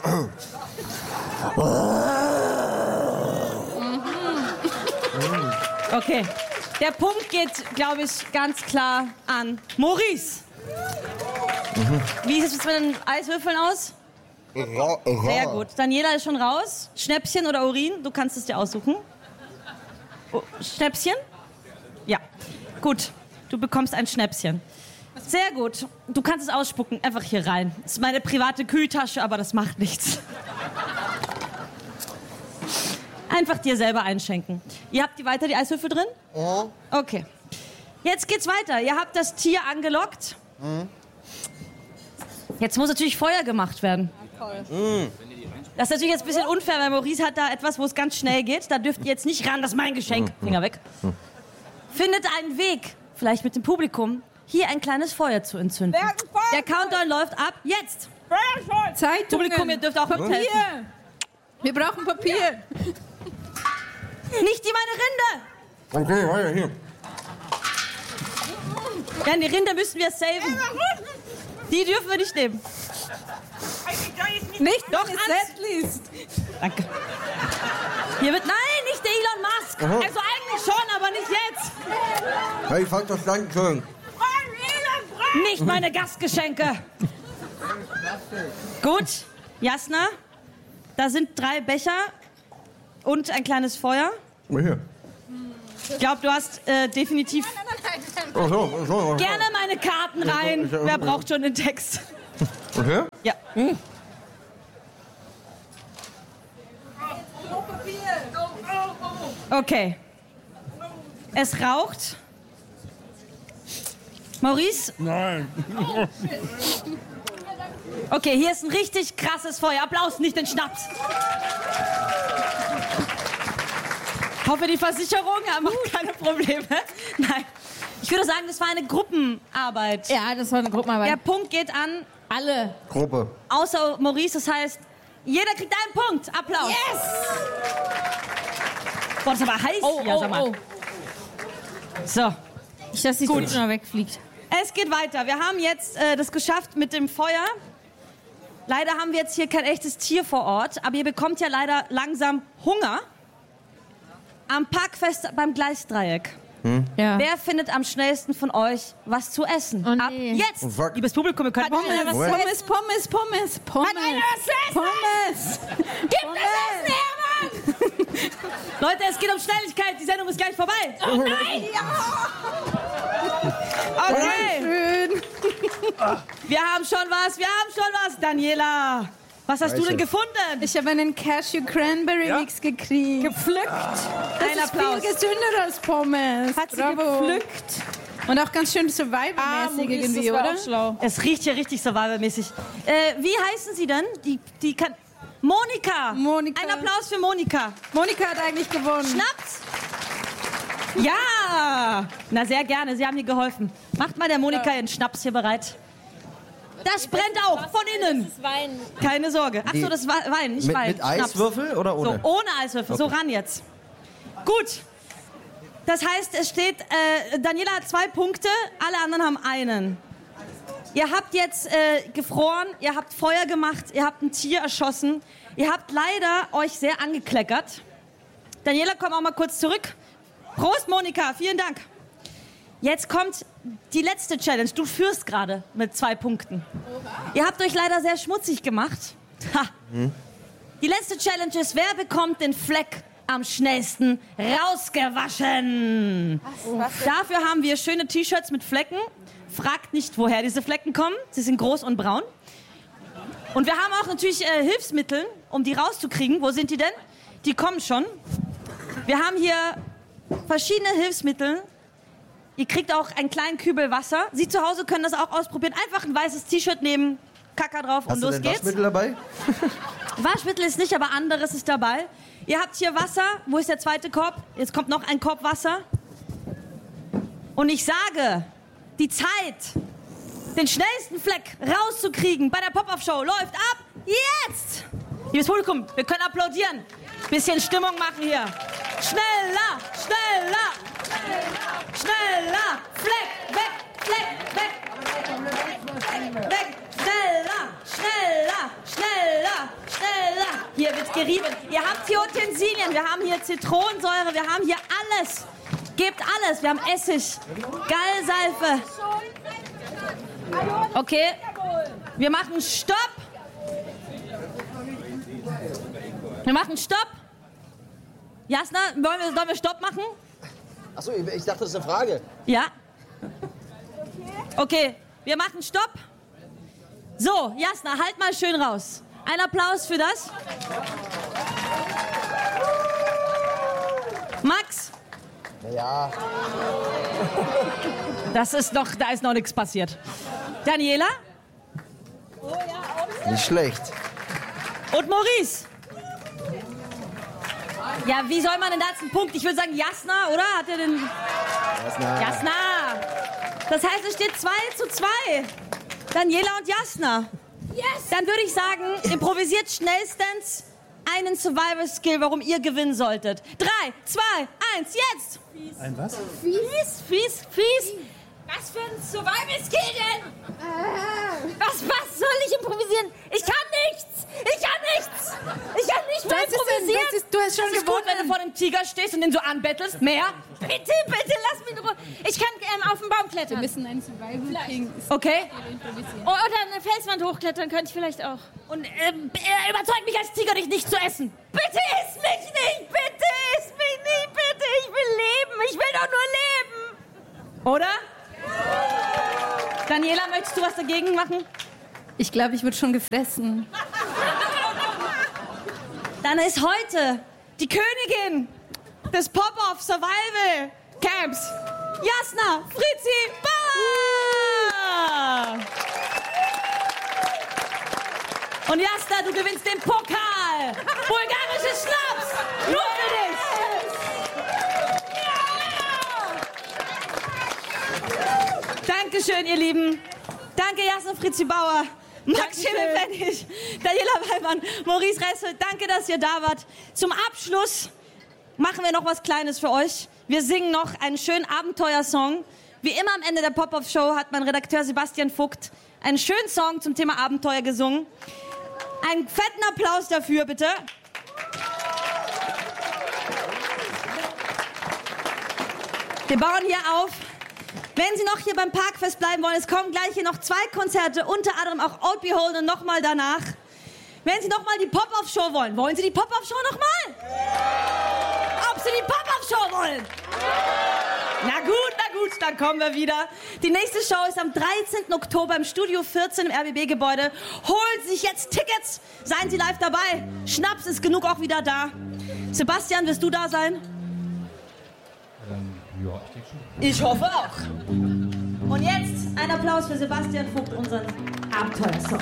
Okay. Der Punkt geht, glaube ich, ganz klar an Maurice. Mhm. Wie sieht es mit den Eiswürfeln aus? Sehr gut. Daniela ist schon raus. Schnäppchen oder Urin? Du kannst es dir aussuchen. Oh, Schnäppchen? Ja. Gut. Du bekommst ein Schnäppchen. Sehr gut. Du kannst es ausspucken. Einfach hier rein. Das ist meine private Kühltasche, aber das macht nichts. Einfach dir selber einschenken. Ihr habt die weiter die Eiswürfel drin?
Ja.
Okay. Jetzt geht's weiter. Ihr habt das Tier angelockt.
Mhm.
Jetzt muss natürlich Feuer gemacht werden.
Mhm.
Das ist natürlich jetzt ein bisschen unfair, weil Maurice hat da etwas, wo es ganz schnell geht. Da dürft ihr jetzt nicht ran, das ist mein Geschenk. Finger weg. Findet einen Weg, vielleicht mit dem Publikum, hier ein kleines Feuer zu entzünden. Der Countdown läuft ab jetzt.
Zeitungen.
Publikum, ihr dürft auch mithelfen.
Papier. Wir brauchen Papier.
Nicht die meine Rinde.
Okay, weiter hier.
Ja, die Rinde müssen wir saven. Die dürfen wir nicht nehmen.
Nicht
Doch,
wenn es
Hans.
Set liest.
Danke. Hier wird, nein, nicht der Elon Musk.
Aha.
Also eigentlich schon, aber nicht jetzt.
Hey, ich fand das lang schön.
Nicht meine Gastgeschenke. Gut, Jasna, da sind drei Becher und ein kleines Feuer.
Mal hier.
Ich glaube, du hast äh, definitiv
Ach so, ach so, ach so.
gerne meine Karten rein. Wer braucht schon den Text?
Okay.
Ja. Okay. Es raucht. Maurice?
Nein.
Okay, hier ist ein richtig krasses Feuer. Applaus, nicht den Schnaps. Ich hoffe, die Versicherung macht keine Probleme. Nein. Ich würde sagen, das war eine Gruppenarbeit.
Ja, das war eine Gruppenarbeit.
Der Punkt geht an
Alle.
Gruppe.
außer Maurice. Das heißt, jeder kriegt einen Punkt. Applaus.
Yes!
Boah, das ist aber heiß
Oh,
hier,
oh,
sag mal.
oh.
So,
Ich dass die Tüte noch wegfliegt.
es geht weiter. Wir haben jetzt äh, das geschafft mit dem Feuer. Leider haben wir jetzt hier kein echtes Tier vor Ort, aber ihr bekommt ja leider langsam Hunger am Parkfest beim Gleisdreieck.
Hm?
Ja.
Wer findet am schnellsten von euch was zu essen?
Oh,
Ab
nee.
jetzt!
Oh, fuck.
Liebes Publikum, ihr könnt
Hat einer
Pommes.
was zu
Pommes,
essen?
Pommes, Pommes, Pommes.
Hat einer was zu essen?
Pommes.
Gib das Essen her, Mann!
Leute, es geht um Schnelligkeit. Die Sendung ist gleich vorbei.
Oh nein!
Okay.
Schön.
Wir haben schon was. Wir haben schon was. Daniela, was hast du
Scheiße.
denn gefunden?
Ich habe einen Cashew Cranberry
Ja?
Mix gekriegt.
Gepflückt.
Das
Ein
ist
Applaus.
viel gesünder als Pommes.
Hat sie
Bravo.
gepflückt?
Und auch ganz schön survival-mäßig irgendwie,
das war
oder?
auch schlau.
Es riecht hier richtig survivalmäßig. Äh, wie heißen Sie denn? Die, die kann... Monika.
Monika.
Ein Applaus für Monika.
Monika hat eigentlich gewonnen.
Schnaps. Ja. Na, sehr gerne. Sie haben mir geholfen. Macht mal der Monika ihren Schnaps hier bereit. Das brennt auch von innen.
Das ist Wein.
Keine Sorge. Ach so, das war Wein, nicht
Mit,
Wein.
mit Eiswürfel oder ohne?
So, ohne Eiswürfel. So ran jetzt. Gut. Das heißt, es steht, äh, Daniela hat zwei Punkte, alle anderen haben einen. Ihr habt jetzt äh, gefroren, ihr habt Feuer gemacht, ihr habt ein Tier erschossen. Ihr habt leider euch sehr angekleckert. Daniela, komm auch mal kurz zurück. Prost, Monika, vielen Dank. Jetzt kommt die letzte Challenge. Du führst gerade mit zwei Punkten. Ihr habt euch leider sehr schmutzig gemacht. Ha.
Hm?
Die letzte Challenge ist, wer bekommt den Fleck am schnellsten rausgewaschen? Dafür haben wir schöne T-Shirts mit Flecken. Fragt nicht, woher diese Flecken kommen. Sie sind groß und braun. Und wir haben auch natürlich äh, Hilfsmittel, um die rauszukriegen. Wo sind die denn? Die kommen schon. Wir haben hier verschiedene Hilfsmittel. Ihr kriegt auch einen kleinen Kübel Wasser. Sie zu Hause können das auch ausprobieren. Einfach ein weißes T-Shirt nehmen, Kacker drauf
Hast
und
du
los
denn
geht's.
Waschmittel dabei?
Waschmittel ist nicht, aber anderes ist dabei. Ihr habt hier Wasser. Wo ist der zweite Korb? Jetzt kommt noch ein Korb Wasser. Und ich sage, die Zeit, den schnellsten Fleck rauszukriegen bei der Pop-Up-Show läuft ab jetzt! Liebes Publikum, wir können applaudieren. Bisschen Stimmung machen hier. Schneller, schneller, schneller, Fleck, weg, Fleck, weg, weg, schneller, schneller, schneller, schneller. Hier wird gerieben. Ihr habt hier Utensilien, wir haben hier Zitronensäure, wir haben hier alles. Gebt alles, wir haben Essig, Gallseife. Okay, wir machen Stopp. Wir machen Stopp. Jasna, wollen wir, sollen wir Stopp machen?
Achso, ich dachte, das ist eine Frage.
Ja. Okay, wir machen Stopp. So, Jasna, halt mal schön raus. Ein Applaus für das. Max?
Ja.
Das ist noch, da ist noch nichts passiert. Daniela?
Nicht schlecht.
Und Maurice? Ja, wie soll man denn da jetzt einen Punkt? Ich würde sagen Jasna, oder? Hat er den...
Jasna.
Jasna. Das heißt, es steht zwei zu zwei. Daniela und Jasna.
Yes!
Dann würde ich sagen, improvisiert schnellstens einen Survival-Skill, warum ihr gewinnen solltet. Drei, zwei, eins, jetzt!
Ein was?
Fies, fies, fies.
Was für ein Survival-Skill denn? Was, was soll ich improvisieren? Ich kann nichts! Ich kann nichts! Ich kann nicht mehr
Das ist, ein,
improvisieren!
das ist, du hast schon
Es ist gut, wenn du
gewonnen.
vor dem Tiger stehst und den so anbettelst. Mehr?
Bitte, bitte, lass mich in Ruhe. Ich kann ähm, auf den Baum
Wir
klettern.
müssen einen Survival King
Okay.
improvisieren.
O- Oder eine Felswand hochklettern könnte ich vielleicht auch.
Und ähm, äh, überzeug mich als Tiger, dich nicht zu essen.
Bitte iss mich nicht! Bitte iss mich nicht! Bitte! Ich will leben! Ich will doch nur leben!
Oder? Daniela, möchtest du was dagegen machen?
Ich glaube, ich wurde schon gefressen.
Dann ist heute die Königin des Pop-Off Survival Camps, Jasna Fritzi Bauer! Und Jasna, du gewinnst den Pokal! Bulgarisches Schnaps! Nur für dich! Dankeschön, ihr Lieben. Danke, Jasna Fritzi Bauer. Max Schimmelpfennig, Daniela Weilmann, Maurice Ressel, danke, dass ihr da wart. Zum Abschluss machen wir noch was Kleines für euch. Wir singen noch einen schönen Abenteuersong. Wie immer am Ende der Pop-Up-Show hat mein Redakteur Sebastian Vogt einen schönen Song zum Thema Abenteuer gesungen. Einen fetten Applaus dafür, bitte. Wir bauen hier auf. Wenn Sie noch hier beim Parkfest bleiben wollen, es kommen gleich hier noch zwei Konzerte, unter anderem auch Old Beholder und nochmal danach. Wenn Sie nochmal die Pop-Off-Show wollen, wollen Sie die Pop-Off-Show nochmal? Ob Sie die Pop-Off-Show wollen? Na gut, na gut, dann kommen wir wieder. Die nächste Show ist am dreizehnten Oktober im Studio vierzehn im R B B-Gebäude. Holen Sie sich jetzt Tickets, seien Sie live dabei. Schnaps ist genug auch wieder da. Sebastian, wirst du da sein?
Ähm, ja, ich denke schon.
Ich hoffe auch. Und jetzt ein Applaus für Sebastian Vogt, unseren Abenteuersong.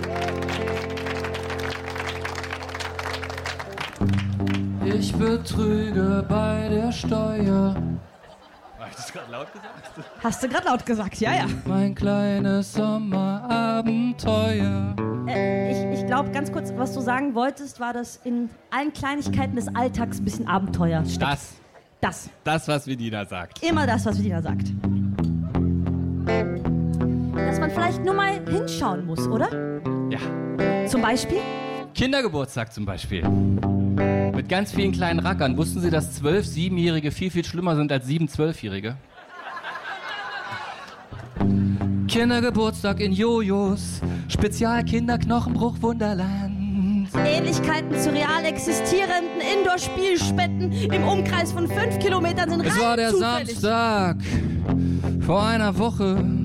Ich betrüge bei der Steuer.
Habe ich das gerade laut gesagt?
Hast du gerade laut gesagt, ja, ja.
Mein kleines Sommerabenteuer.
Äh, ich ich glaube, ganz kurz, was du sagen wolltest, war, dass in allen Kleinigkeiten des Alltags ein bisschen Abenteuer steckt.
Das.
Das.
Das, was Vedina sagt.
Immer das, was Vedina sagt. Dass man vielleicht nur mal hinschauen muss, oder?
Ja.
Zum Beispiel?
Kindergeburtstag zum Beispiel. Mit ganz vielen kleinen Rackern. Wussten Sie, dass zwölf Siebenjährige viel, viel schlimmer sind als sieben Zwölfjährige? Kindergeburtstag in Jojos. Spezial-Kinderknochenbruch Wunderland.
Ähnlichkeiten zu real existierenden Indoor-Spielstätten im Umkreis von fünf Kilometern sind rein
Es war der
zufällig.
Samstag vor einer Woche.